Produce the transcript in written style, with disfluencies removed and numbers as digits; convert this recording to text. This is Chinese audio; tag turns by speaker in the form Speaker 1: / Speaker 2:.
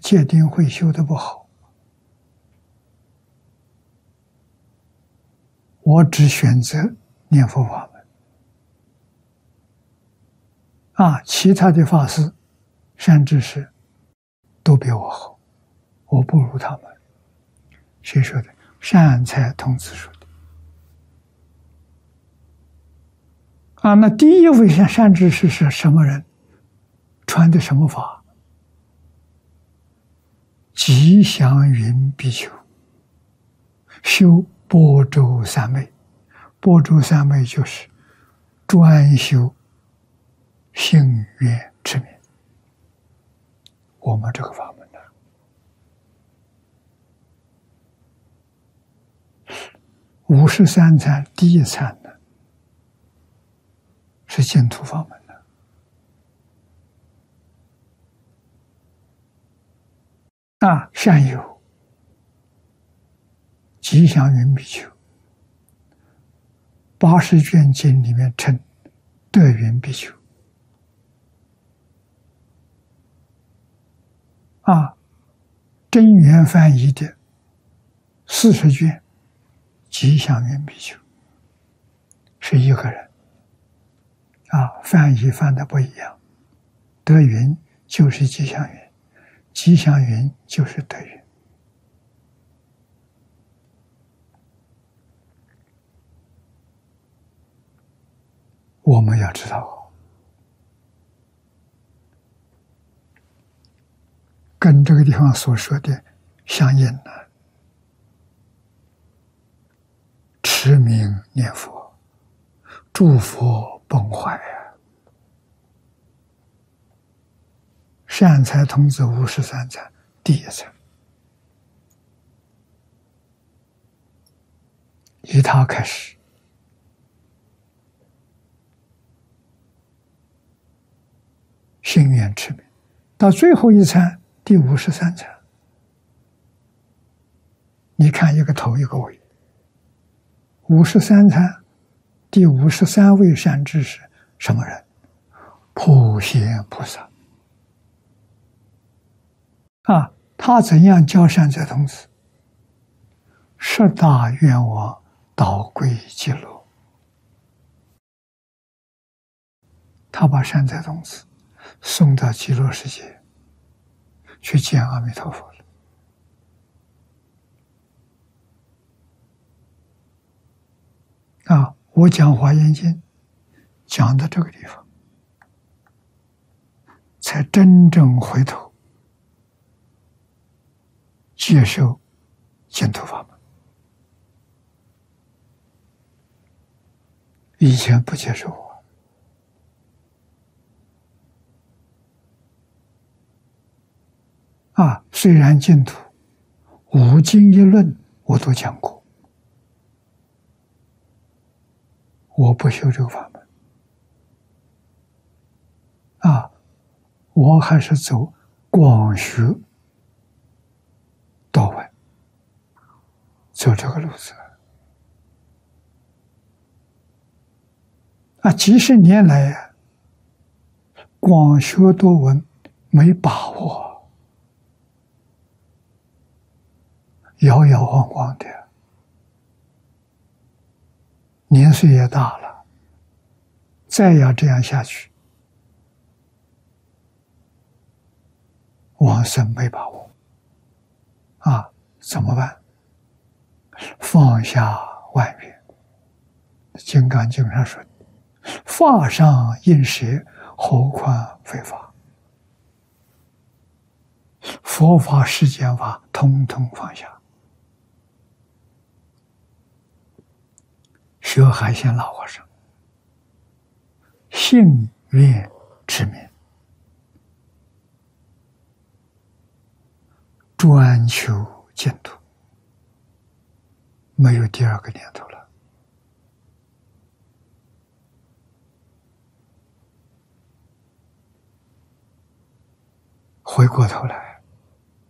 Speaker 1: 戒定慧修的不好，我只选择念佛法门。其他的法师、善知识都比我好，我不如他们。谁说的？善财童子说的。那第一位善知识是什么人？传的什么法？吉祥云比丘修般舟三昧。般舟三昧就是专修信愿持名，我们这个法门的53参第一参呢，是净土法门的。善友吉祥云比丘80卷经里面称德云比丘。真源翻译的40卷吉祥云比丘是一个人。翻译翻的不一样，德云就是吉祥云，吉祥云就是德云。我们要知道，跟这个地方所说的相应的，持名念佛，诸佛崩坏善财童子53参第一参，以他开始，信愿持名，到最后一参第53参，你看一个头一个尾，53参第53位善知识什么人？普贤菩萨。他怎样教善财童子？10大愿望导归极乐。他把善财童子送到极乐世界去见阿弥陀佛了。我讲华严经讲到这个地方，才真正回头接受净土法门，以前不接受虽然净土5经1论我都讲过，我不修这个法门我还是走广学道外，走这个路子几十年来广学多闻没把握，摇摇晃晃的，年岁也大了，再要这样下去，往生没把握怎么办？放下万缘。金刚经上说，法上应舍，何况非法。佛法世间法统统放下。学海鲜老和尚信愿持名，专求净土，没有第二个念头了。回过头来